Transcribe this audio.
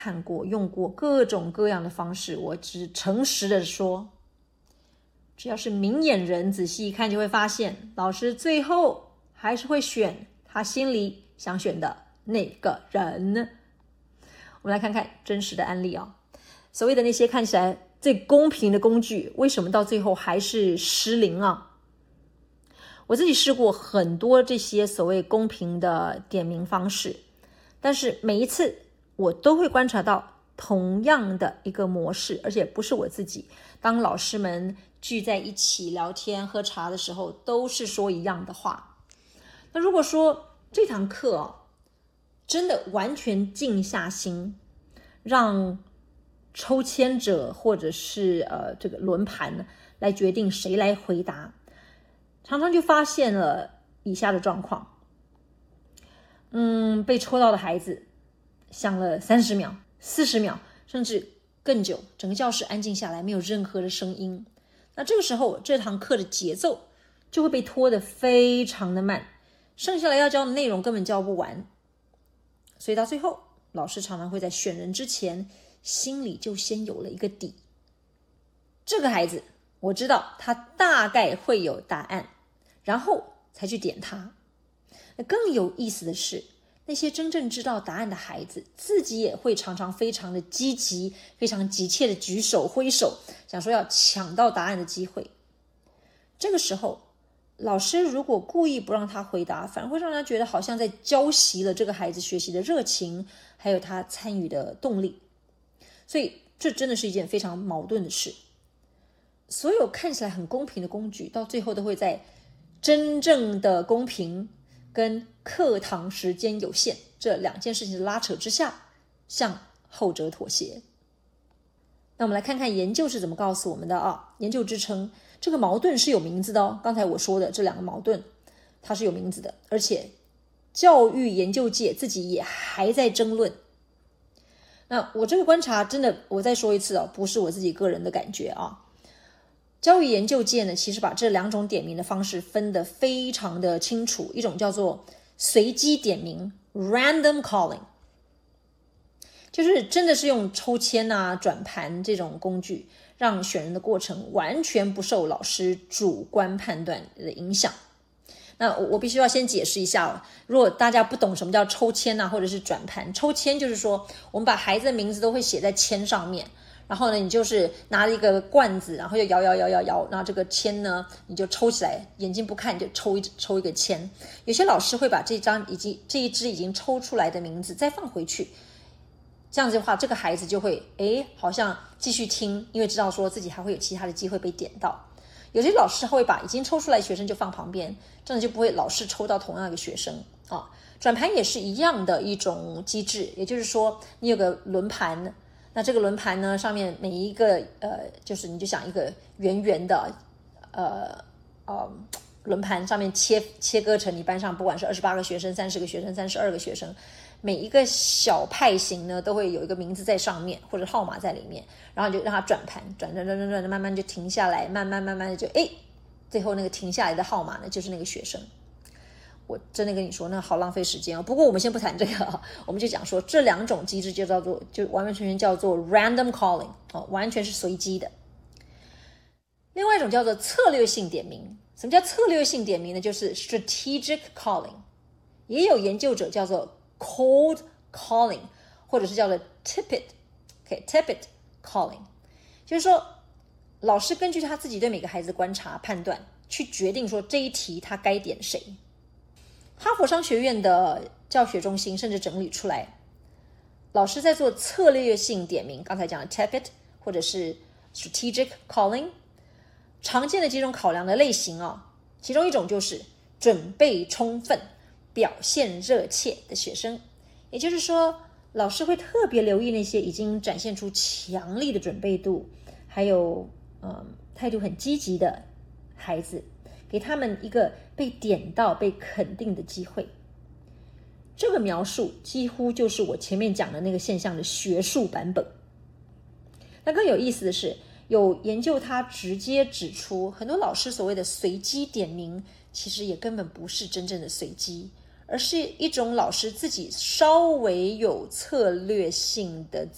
看过用过各种各样的方式，我只诚实的说，只要是明眼人仔细一看就会发现，老师最后还是会选他心里想选的那个人。我们来看看真实的案例啊，所谓的那些看起来最公平的工具，为什么到最后还是失灵啊？我自己试过很多这些所谓公平的点名方式，但是每一次我都会观察到同样的一个模式，而且不是我自己。当老师们聚在一起聊天喝茶的时候，都是说一样的话。那如果说这堂课真的完全静下心，让抽签者或者是这个轮盘来决定谁来回答，常常就发现了以下的状况。被抽到的孩子想了30秒、40秒，甚至更久，整个教室安静下来，没有任何的声音。那这个时候，这堂课的节奏就会被拖得非常的慢，剩下来要教的内容根本教不完。所以到最后，老师常常会在选人之前，心里就先有了一个底。这个孩子，我知道他大概会有答案，然后才去点他。那更有意思的是，那些真正知道答案的孩子，自己也会常常非常的积极，非常急切的举手挥手，想说要抢到答案的机会。这个时候，老师如果故意不让他回答，反而会让他觉得好像在浇熄了这个孩子学习的热情，还有他参与的动力。所以这真的是一件非常矛盾的事。所有看起来很公平的工具，到最后都会在真正的公平跟课堂时间有限这两件事情的拉扯之下，向后者妥协。那我们来看看研究是怎么告诉我们的啊？研究支撑这个矛盾是有名字的哦。刚才我说的这两个矛盾，它是有名字的，而且教育研究界自己也还在争论。那我这个观察真的，我再说一次不是我自己个人的感觉啊。教育研究界呢，其实把这两种点名的方式分得非常的清楚，一种叫做随机点名 （random calling）， 就是真的是用抽签转盘这种工具，让选人的过程完全不受老师主观判断的影响。那我必须要先解释一下，如果大家不懂什么叫抽签或者是转盘，抽签就是说我们把孩子的名字都会写在签上面，然后呢，你就是拿了一个罐子，然后就摇，然后这个签呢，你就抽起来，眼睛不看就抽一个签。有些老师会把这一支已经抽出来的名字再放回去，这样子的话，这个孩子就会好像继续听，因为知道说自己还会有其他的机会被点到。有些老师会把已经抽出来的学生就放旁边，这样就不会老是抽到同样一个学生啊。转盘也是一样的一种机制，也就是说，你有个轮盘。那这个轮盘呢，上面每一个就是你就想一个圆圆的轮盘，上面切割成你班上不管是28个学生、30个学生、32个学生，每一个小派型呢都会有一个名字在上面或者号码在里面，然后就让它转盘，转，慢慢就停下来，慢慢的就最后那个停下来的号码呢就是那个学生。我真的跟你说，那好浪费时间不过我们先不谈这个我们就讲说这两种机制就完完全全叫做 random calling 完全是随机的。另外一种叫做策略性点名。什么叫策略性点名呢？就是 strategic calling， 也有研究者叫做 cold calling， 或者是叫做 tepid calling， 就是说老师根据他自己对每个孩子的观察判断，去决定说这一题他该点谁。哈佛商学院的教学中心甚至整理出来，老师在做策略性点名，刚才讲的 tepid 或者是 strategic calling， 常见的几种考量的类型其中一种就是准备充分、表现热切的学生，也就是说，老师会特别留意那些已经展现出强力的准备度，还有态度很积极的孩子，给他们一个被点到、被肯定的机会。这个描述几乎就是我前面讲的那个现象的学术版本。那更有意思的是，有研究他直接指出，很多老师所谓的随机点名，其实也根本不是真正的随机，而是一种老师自己稍微有策略性的